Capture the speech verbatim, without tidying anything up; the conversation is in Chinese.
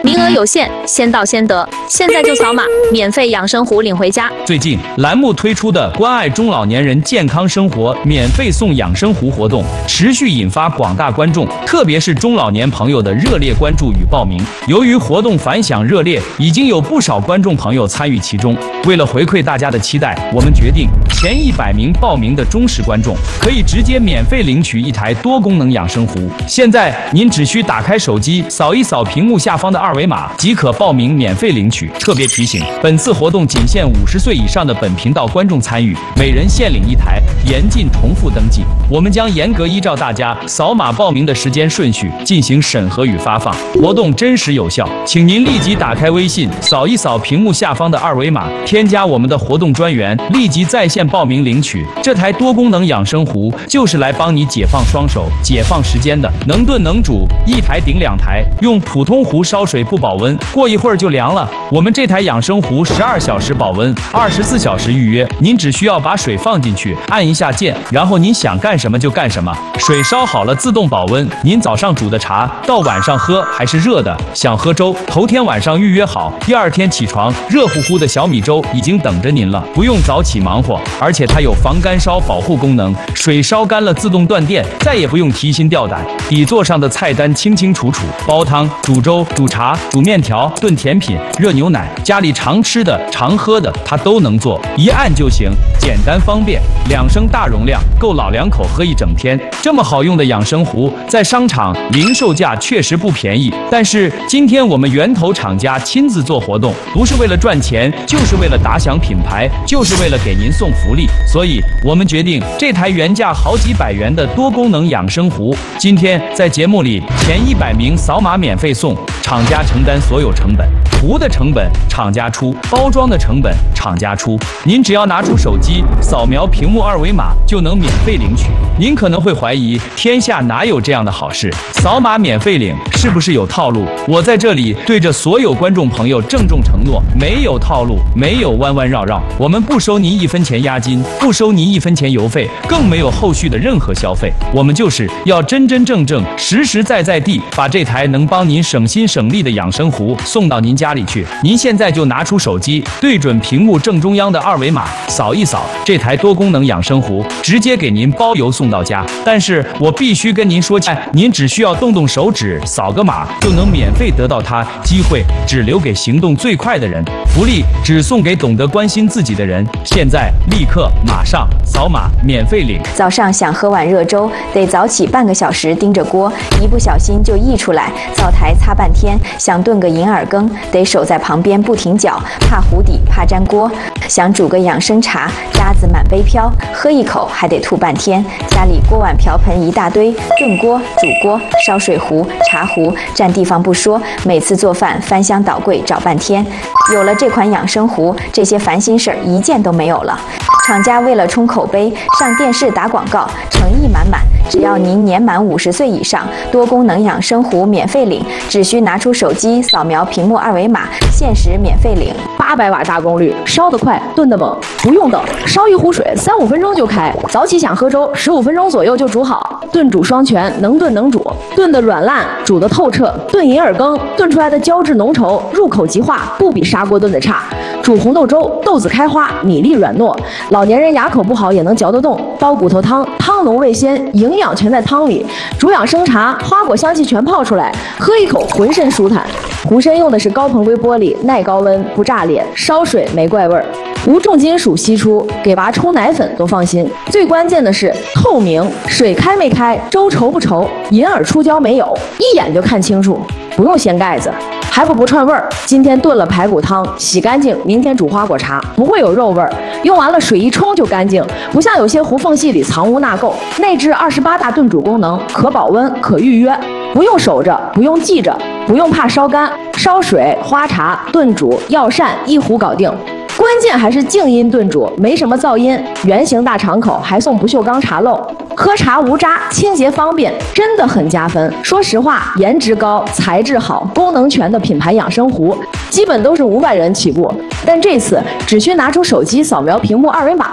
名额有限，先到先得，现在就扫码，免费养生壶领回家。 最近栏目推出的关爱中老年人健康生活免费送养生壶活动，持续引发广大观众，特别是中老年朋友的热烈关注与报名。由于活动反响热烈，已经有不少观众朋友参与其中。为了回馈大家的期待，我们决定前一百名报名的忠实观众可以直接免费领取一台多功能养生壶。现在您只需打开手机，扫一扫屏幕下方的二维码，即可报名免费领取。特别提醒，本次活动仅限五十岁以上的本频道观众参与，每人限领一台，严禁重复登记。我们将严格依照大家扫码报名的时间顺序进行审核与发放，活动真实有效。请您立即打开微信，扫一扫屏幕下方的二维码，添加我们的活动专员，立即在线报名领取。这台多功能养生壶就是来帮你解放双手、解放时间的，能炖能煮，一台顶两台，用普通壶烧水不保温，过一会儿就凉了。我们这台养生壶十二小时保温，二十四小时预约。您只需要把水放进去，按一下键，然后您想干什么就干什么。水烧好了自动保温，您早上煮的茶到晚上喝还是热的。想喝粥，头天晚上预约好，第二天起床，热乎乎的小米粥已经等着您了，不用早起忙活。而且它有防干烧保护功能，水烧干了自动断电，再也不用提心吊胆。底座上的菜单清清楚楚，煲汤、煮粥、煮茶、煮面条、炖甜品、热牛奶，家里常吃的、常喝的，它都能做，一按就行，简单方便。两升大容量，够老两口喝一整天。这么好用的养生壶，在商场零售价确实不便宜，但是今天我们源头厂家亲自做活动，不是为了赚钱，就是为了打响品牌，就是为了给您送福利。所以我们决定，这台原价好几百元的多功能养生壶，今天在节目里前一百名扫码免费送，厂家承担所有成本。壶的成本厂家出，包装的成本厂家出，您只要拿出手机扫描屏幕二维码就能免费领取。您可能会怀疑，天下哪有这样的好事？扫码免费领是不是有套路？我在这里对着所有观众朋友郑重承诺，没有套路，没有弯弯绕绕，我们不收您一分钱押金，不收您一分钱邮费，更没有后续的任何消费。我们就是要真真正正、实实在在地把这台能帮您省心省力的养生壶送到您家里去。您现在就拿出手机，对准屏幕正中央的二维码，扫一扫，这台多功能养生壶直接给您包邮送到家。但是我必须跟您说，您只需要动动手指，扫个码就能免费得到它，机会只留给行动最快的人，福利只送给懂得关心自己的人。现在立刻马上扫码免费领。 早上想喝碗热粥，得早起半个小时盯着锅，一不小心就溢出来，灶台擦半天。想炖个银耳羹，得守在旁边不停搅，怕糊底，怕粘锅。想煮个养生茶，渣子满杯飘，喝一口还得吐半天。家里锅碗瓢盆一大堆，炖锅、煮锅、烧水壶、茶壶，占地方不说，每次做饭翻箱倒柜找半天。有了这款养生壶，这些烦心事儿一件都没有了。厂家为了冲口碑，上电视打广告，诚意满满。只要您年满五十岁以上，多功能养生壶免费领，只需拿出手机扫描屏幕二维码，限时免费领。 八百瓦大功率，烧得快，炖得猛，不用等，烧一壶水三五分钟就开。早起想喝粥，十五分钟左右就煮好。炖煮双全，能炖能煮，炖得软烂，煮得透彻。炖银耳羹，炖出来的胶质浓稠，入口即化，不比砂锅炖的差。煮红豆粥，豆子开花，米粒软糯，老年人牙口不好也能嚼得动。煲骨头汤，汤浓味鲜，营养全在汤里。煮养生茶，花果香气全泡出来，喝一口浑身舒坦。壶身用的是高硼硅玻璃，耐高温，不炸裂，烧水没怪味儿，无重金属析出，给娃冲奶粉都放心。最关键的是透明，水开没开，粥稠不稠，银耳出胶没有，一眼就看清楚，不用掀盖子。还不不串味儿，今天炖了排骨汤，洗干净，明天煮花果茶，不会有肉味儿。用完了水一冲就干净，不像有些壶缝隙里藏污纳垢。内置二十八大炖煮功能，可保温，可预约，不用守着，不用记着，不用怕烧干，烧水、花茶、炖煮、药膳一壶搞定。关键还是静音炖煮，没什么噪音，圆形大敞口，还送不锈钢茶漏，喝茶无渣，清洁方便，真的很加分。说实话，颜值高，材质好，功能全的品牌养生壶，基本都是五百元起步，但这次只需拿出手机扫描屏幕二维码，